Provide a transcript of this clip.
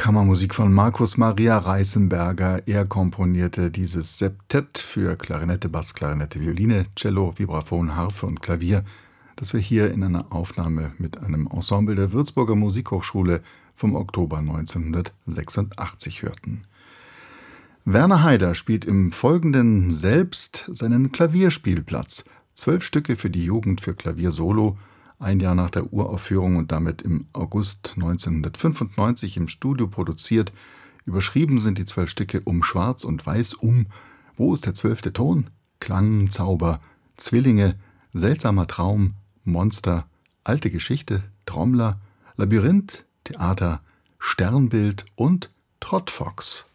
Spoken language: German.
Kammermusik von Markus Maria Reißenberger. Er komponierte dieses Septett für Klarinette, Bassklarinette, Violine, Cello, Vibraphon, Harfe und Klavier, das wir hier in einer Aufnahme mit einem Ensemble der Würzburger Musikhochschule vom Oktober 1986 hörten. Werner Haider spielt im Folgenden selbst seinen Klavierspielplatz. 12 Stücke für die Jugend für Klavier Solo, ein Jahr nach der Uraufführung und damit im August 1995 im Studio produziert. Überschrieben sind die 12 Stücke Um Schwarz und Weiß, Wo ist der 12. Ton? Klangzauber, Zwillinge, Seltsamer Traum, Monster, Alte Geschichte, Trommler, Labyrinth, Theater, Sternbild und Trottfox.